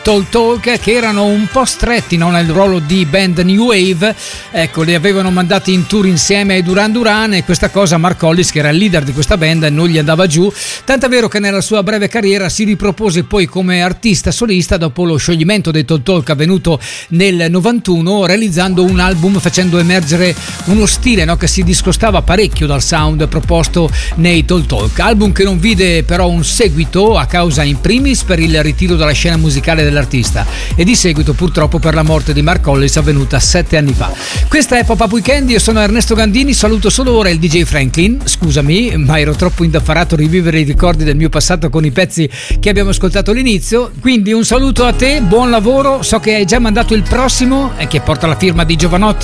Talk Talk, che erano un po' stretti, no, nel ruolo di band new wave. Ecco, li avevano mandati in tour insieme ai Duran Duran, e questa cosa Mark Hollis, che era il leader di questa band, non gli andava giù, tant'è vero che nella sua breve carriera si ripropose poi come artista solista dopo lo scioglimento dei Talk Talk avvenuto nel 91, realizzando un album facendo emergere uno stile, no, che si discostava parecchio dal sound proposto nei Talk Talk. Album che non vide però un seguito a causa in primis per il ritiro dalla scena musicale dell'artista e di seguito purtroppo per la morte di Mark Hollis avvenuta 7 anni fa. Questa è Pop-Up Weekend, io sono Ernesto Gandini, saluto solo ora il DJ Franklin, scusami ma ero troppo indaffarato a rivivere i ricordi del mio passato con i pezzi che abbiamo ascoltato all'inizio, quindi un saluto a te, buon lavoro, so che hai già mandato il prossimo e che porta la firma di Giovanotti